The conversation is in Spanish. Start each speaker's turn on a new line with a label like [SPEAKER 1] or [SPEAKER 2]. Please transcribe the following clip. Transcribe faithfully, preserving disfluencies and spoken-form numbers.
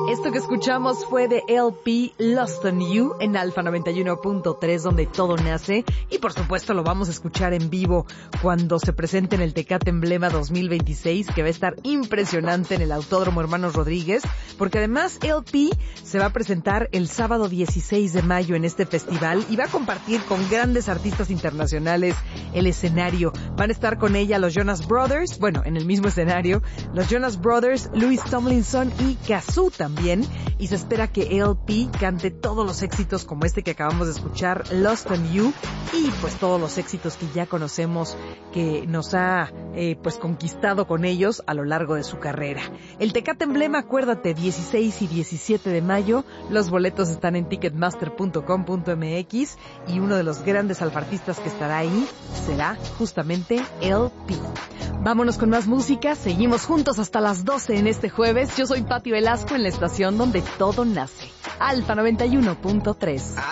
[SPEAKER 1] Esto que escuchamos fue de L P Lost on You en Alfa noventa y uno punto tres, donde todo nace. Y por supuesto lo vamos a escuchar en vivo cuando se presente en el Tecate Emblema dos mil veintiséis, que va a estar impresionante en el Autódromo Hermanos Rodríguez, porque además L P se va a presentar el sábado dieciséis de mayo en este festival y va a compartir con grandes artistas internacionales el escenario. Van a estar con ella los Jonas Brothers, bueno, en el mismo escenario, los Jonas Brothers, Louis Tomlinson y Kazoo también. Y se espera que L P cante todos los éxitos como este que acabamos de escuchar, Lost on You, y pues todos los éxitos que ya conocemos que nos ha eh, pues conquistado con ellos a lo largo de su carrera. El Tecate Emblema, acuérdate, dieciséis y diecisiete de mayo, los boletos están en ticketmaster punto com punto m x y uno de los grandes alfartistas que estará ahí será justamente L P. Vámonos con más música, seguimos juntos hasta las doce en este jueves. Yo soy Pati Velasco en la estación donde todo nace. Alfa noventa y uno punto tres.